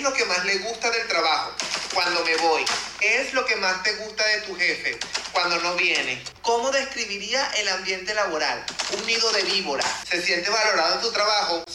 lo que más le gusta del trabajo? Cuando me voy. ¿Qué es lo que más te gusta de tu jefe? Cuando no viene. ¿Cómo describiría el ambiente laboral? Un nido de víboras. ¿Se siente valorado en tu trabajo?